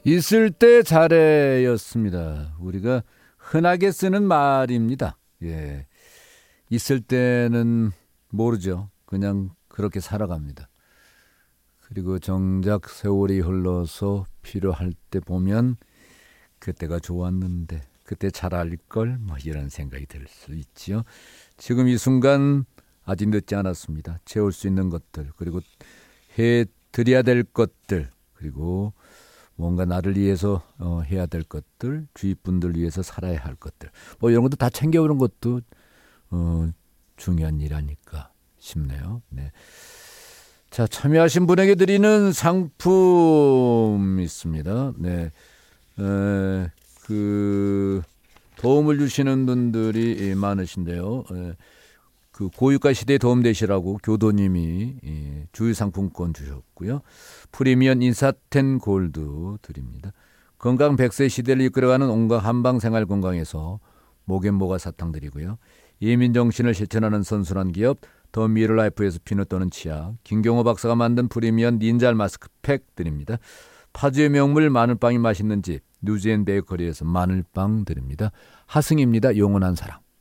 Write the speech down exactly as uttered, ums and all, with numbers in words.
있을 때 잘해였습니다. 우리가 흔하게 쓰는 말입니다. 예, 있을 때는 모르죠. 그냥 그렇게 살아갑니다. 그리고 정작 세월이 흘러서 필요할 때 보면 그때가 좋았는데 그때 잘할걸 뭐 이런 생각이 들 수 있지요. 지금 이 순간 아직 늦지 않았습니다. 채울 수 있는 것들, 그리고 해드려야 될 것들, 그리고 뭔가 나를 위해서 어, 해야 될 것들, 주위 분들 위해서 살아야 할 것들, 뭐 이런 것도 다 챙겨오는 것도 어, 중요한 일 아닐까 싶네요. 네. 자, 참여하신 분에게 드리는 상품 있습니다. 네, 에, 그 도움을 주시는 분들이 많으신데요. 에, 그 고유가 시대에 도움되시라고 교도님이 예, 주유상품권 주셨고요. 프리미엄 인사텐 골드 드립니다. 건강 백 세 시대를 이끌어가는 온갖 한방생활 건강에서 목앤모가 사탕 드리고요. 이민정신을 실천하는 선순환 기업 더 미러라이프에서 피넛 또는 치약, 김경호 박사가 만든 프리미엄 닌자 마스크팩 드립니다. 파주의 명물 마늘빵이 맛있는 집 뉴지앤 베이커리에서 마늘빵 드립니다. 하승입니다. 영원한 사랑.